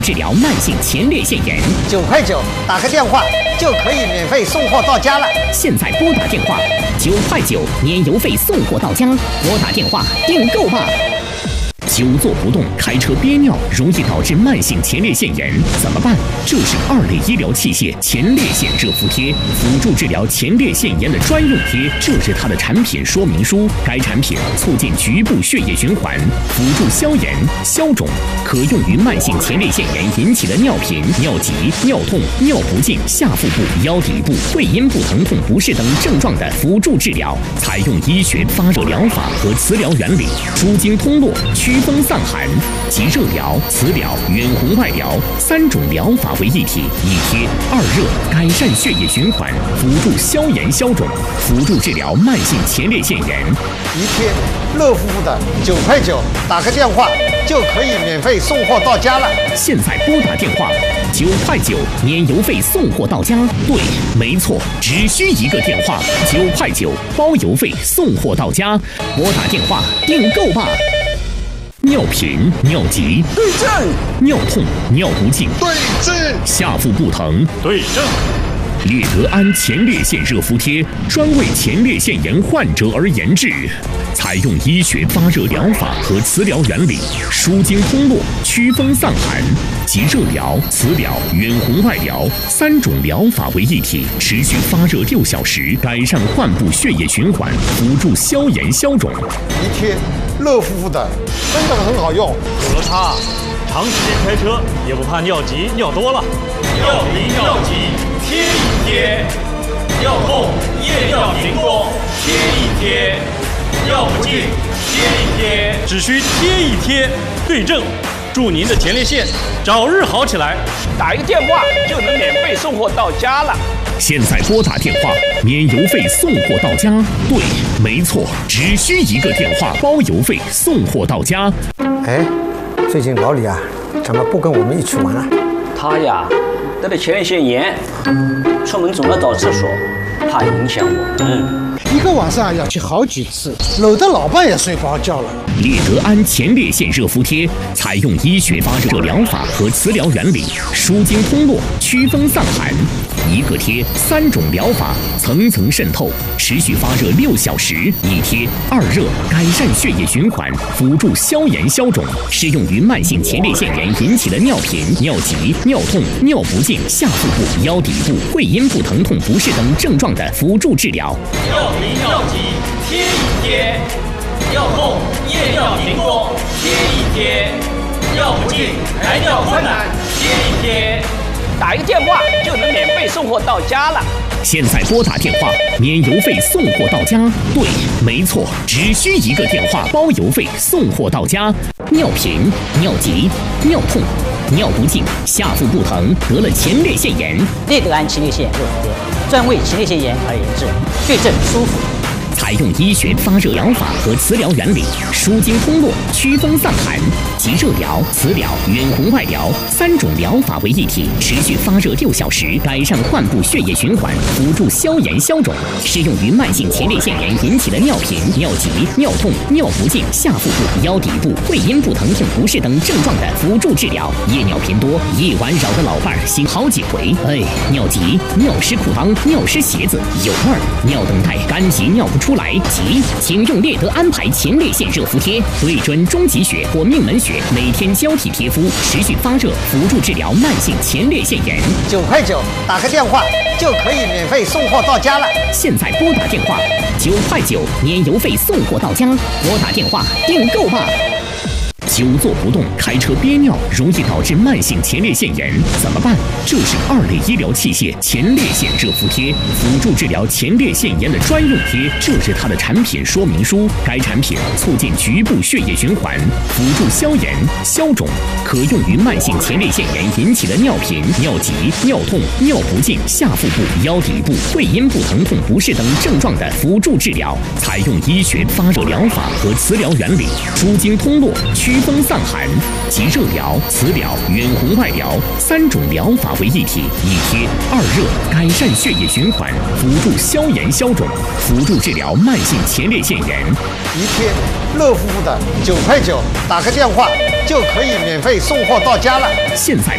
治疗慢性前列腺炎 ，9块9，打个电话就可以免费送货到家了。 现在拨打电话，9块9，年邮费送货到家。拨打电话订购吧。久坐不动，开车憋尿，容易导致慢性前列腺炎，怎么办？这是2类医疗器械前列腺热敷贴，辅助治疗前列腺炎的专用贴。这是它的产品说明书。该产品促进局部血液循环，辅助消炎消肿，可用于慢性前列腺炎引起的尿频、尿急、尿痛、尿不尽、下腹部、腰底部、会阴部疼痛不适等症状的辅助治疗。采用医学发热疗法和磁疗原理，舒筋通络，驱风散寒，集热疗、磁疗、远红外疗3种疗法为一体，一贴2热，改善血液循环，辅助消炎消肿，辅助治疗慢性前列腺炎。 一贴热乎乎的9块9，打个电话就可以免费送货到家了。 现在拨打电话9块9，年邮费送货到家。对，没错，只需一个电话，9块9，包邮费送货到家。拨打电话订购吧。尿频、尿急对症， 尿痛、尿不尽对症， 下腹部疼对症。 列德安前列腺热敷贴专为前列腺炎患者而研制，采用医学发热疗法和磁疗原理，舒筋通络，驱风散寒，集热疗、磁疗、远红外疗3种疗法为一体，持续发热6小时，改善患部血液循环，辅助消炎消肿。 一贴热乎乎的，真的很好用。 有了它，长时间开车也不怕尿急尿多了。 尿频尿急贴一贴，尿痛夜尿频多贴一贴，尿不尽贴一贴， 只需贴一贴，对症，祝您的前列腺早日好起来。 打一个电话就能免费送货到家了。 现在拨打电话，免邮费送货到家。对，没错，只需一个电话，包邮费送货到家。 哎，最近老李啊，怎么不跟我们一起玩啊？ 他呀，得了前列腺炎，出门总要找厕所，怕影响我们。 一个晚上要去好几次，搂得老伴也睡不着觉了。 列德安前列腺热敷贴采用医学发热疗法和磁疗原理，舒筋通络，驱风散寒。一个贴3种疗法层层渗透，持续发热6小时，一贴2热，改善血液循环，辅助消炎消肿，适用于慢性前列腺炎引起的尿频、尿急、尿痛、尿不尽、下腹部、腰底部、会阴部疼痛不适等症状的辅助治疗。 尿频尿急贴一贴，尿痛夜尿频多贴一贴，尿不尽排尿困难贴一贴。 打一个电话就能免费送货到家了。 现在拨打电话，免邮费送货到家。对，没错，只需一个电话，包邮费送货到家。尿频、尿急、尿痛、尿不尽、下腹部疼，得了前列腺炎， 列德安前列腺热敷贴专为前列腺炎而研制，对症舒服。 采用医学发热疗法和磁疗原理，舒筋通络，驱风散寒，集热疗、磁疗、远红外疗3种疗法为一体，持续发热6小时，改善患部血液循环，辅助消炎消肿，适用于慢性前列腺炎引起的尿频、尿急、尿痛、尿不尽、下腹部、腰底部、会阴部疼痛不适等症状的辅助治疗。夜尿频多，夜晚扰得老伴儿醒好几回，尿急、尿湿裤裆、尿湿鞋子有味儿，尿等待干急尿不出来急，请用列德安排前列腺热敷贴，对准中极穴或命门穴，每天交替贴敷，持续发热，辅助治疗慢性前列腺炎。 9块9，打个电话就可以免费送货到家了。 现在拨打电话9块9，年邮费送货到家。拨打电话订购吧。久坐不动，开车憋尿，容易导致慢性前列腺炎，怎么办？这是2类医疗器械前列腺热敷贴，辅助治疗前列腺炎的专用贴。这是它的产品说明书。该产品促进局部血液循环，辅助消炎消肿，可用于慢性前列腺炎引起的尿频、尿急、尿痛、尿不尽、下腹部、腰底部、会阴部疼痛不适等症状的辅助治疗。采用医学发热疗法和磁疗原理，舒筋通络，驱风散寒，集热疗、磁疗、远红外疗3种疗法为一体，一贴2热，改善血液循环，辅助消炎消肿，辅助治疗慢性前列腺炎。 一贴热乎乎的9块9，打个电话就可以免费送货到家了。 现在